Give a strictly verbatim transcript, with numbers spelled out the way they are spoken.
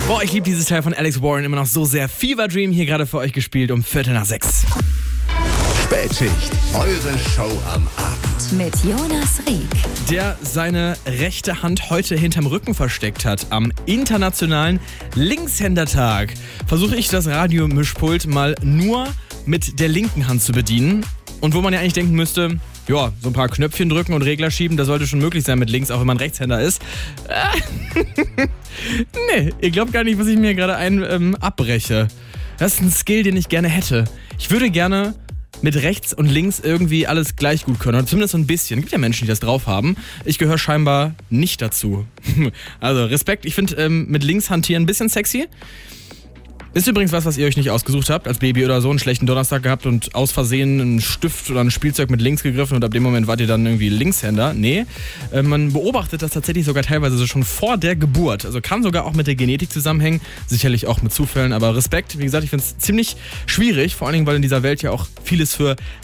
Boah, ich liebe dieses Teil von Alex Warren immer noch so sehr. Fever Dream hier gerade für euch gespielt um Viertel nach sechs. Spätschicht, eure Show am Abend. Mit Jonas Rieck. Der seine rechte Hand heute hinterm Rücken versteckt hat. Am internationalen Linkshändertag versuche ich das Radiomischpult mal nur mit der linken Hand zu bedienen. Und wo man ja eigentlich denken müsste, ja, so ein paar Knöpfchen drücken und Regler schieben, das sollte schon möglich sein mit links, auch wenn man Rechtshänder ist. Nee, ihr glaubt gar nicht, was ich mir gerade ein ähm, abbreche. Das ist ein Skill, den ich gerne hätte. Ich würde gerne mit rechts und links irgendwie alles gleich gut können. Oder zumindest so ein bisschen. Es gibt ja Menschen, die das drauf haben. Ich gehöre scheinbar nicht dazu. Also Respekt. Ich finde ähm, mit links hantieren ein bisschen sexy. Ist übrigens was, was ihr euch nicht ausgesucht habt, als Baby oder so, einen schlechten Donnerstag gehabt und aus Versehen einen Stift oder ein Spielzeug mit links gegriffen und ab dem Moment wart ihr dann irgendwie Linkshänder. Nee, äh, man beobachtet das tatsächlich sogar teilweise so schon vor der Geburt. Also kann sogar auch mit der Genetik zusammenhängen, sicherlich auch mit Zufällen, aber Respekt. Wie gesagt, ich finde es ziemlich schwierig, vor allen Dingen, weil in dieser Welt ja auch vieles für